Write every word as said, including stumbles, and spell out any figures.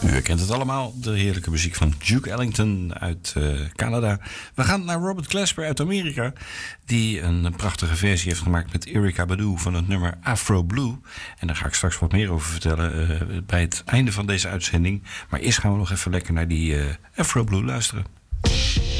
U kent het allemaal, de heerlijke muziek van Duke Ellington uit uh, Canada. We gaan naar Robert Glasper uit Amerika, die een prachtige versie heeft gemaakt met Erykah Badu van het nummer Afro Blue. En daar ga ik straks wat meer over vertellen uh, bij het einde van deze uitzending. Maar eerst gaan we nog even lekker naar die uh, Afro Blue luisteren.